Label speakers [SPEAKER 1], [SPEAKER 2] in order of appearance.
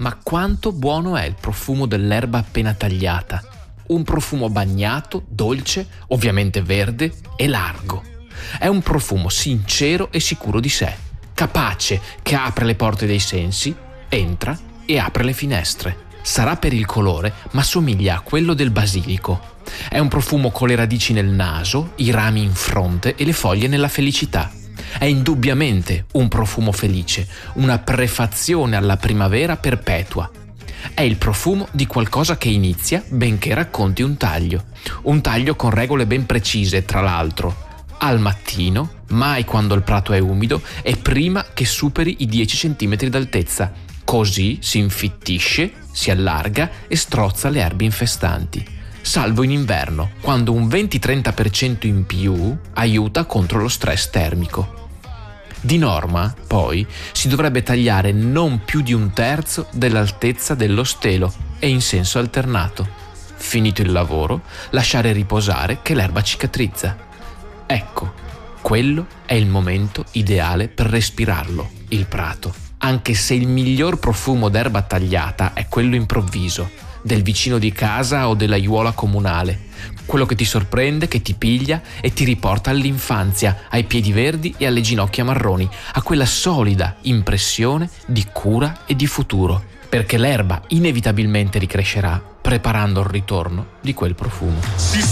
[SPEAKER 1] Ma quanto buono è il profumo dell'erba appena tagliata! Un profumo bagnato, dolce, ovviamente verde e largo. È un profumo sincero e sicuro di sé, capace, che apre le porte dei sensi, entra e apre le finestre. Sarà per il colore, ma somiglia a quello del basilico. È un profumo con le radici nel naso, i rami in fronte e le foglie nella felicità. È indubbiamente un profumo felice, una prefazione alla primavera perpetua. È il profumo di qualcosa che inizia benché racconti un taglio con regole ben precise, tra l'altro. Al mattino, mai quando il prato è umido e prima che superi i 10 cm d'altezza. Così si infittisce, si allarga e strozza le erbe infestanti. Salvo in inverno, quando un 20-30% in più aiuta contro lo stress termico. Di norma, poi, si dovrebbe tagliare non più di 1/3 dell'altezza dello stelo e in senso alternato. Finito il lavoro, lasciare riposare che l'erba cicatrizza. Ecco, quello è il momento ideale per respirarlo, il prato. Anche se il miglior profumo d'erba tagliata è quello improvviso, del vicino di casa o dell'aiuola comunale, quello che ti sorprende, che ti piglia e ti riporta all'infanzia, ai piedi verdi e alle ginocchia marroni, a quella solida impressione di cura e di futuro, perché l'erba inevitabilmente ricrescerà preparando il ritorno di quel profumo.